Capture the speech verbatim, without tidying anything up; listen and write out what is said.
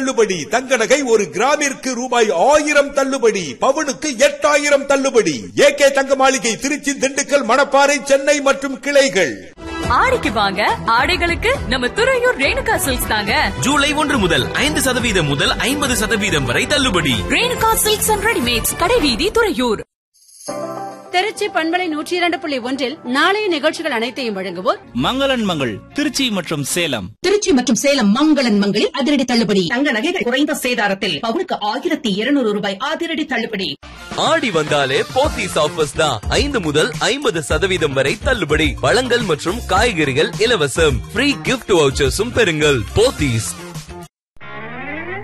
தள்ளுபடி. தங்க நகை ஒரு கிராமிற்கு ரூபாய் ஆயிரம் தள்ளுபடி. பவுனுக்கு எட்டாயிரம் தள்ளுபடி. ஏகே தங்க மாளிகை திருச்சி, திண்டுக்கல், மணப்பாறை, சென்னை மற்றும் கிளைகள். ஆடிக்கு வாங்க, ஆடைகளுக்கு நம்ம துறையூர் ரேணுகா சில்க்ஸ் தாங்க. ஜூலை ஒன்று முதல் ஐந்து சதவீதம் முதல் ஐம்பது சதவீதம் வரை தள்ளுபடி. ரேணுகா சில்க்ஸ் அண்ட் ரெடிமேட்ஸ், கடைவீதி, துறையூர். திருச்சி பண்பலை நூற்றி இரண்டு புள்ளி ஒன்றில் நாளைய நிகழ்ச்சிகள் அனைத்தையும் வழங்குவோர் மங்களன் மங்கள் திருச்சி மற்றும் சேலம். திருச்சி மற்றும் சேலம் மங்களன் மங்களில் அதிரடி தள்ளுபடி. தங்க நகைகள் குறைந்த சேதாரத்தில் பவுனுக்கு ஆயிரத்தி இருநூறு ரூபாய் அதிரடி தள்ளுபடி. ஆடி வந்தாலே போத்தீஸ் ஆஃபர்ஸ் தான். ஐந்து முதல் ஐம்பது சதவீதம் வரை தள்ளுபடி. பழங்கள் மற்றும் காய்கறிகள் இலவசம். ஃப்ரீ கிஃப்ட் வவுச்சர்ஸும் பெறுங்கள். போத்தீஸ்.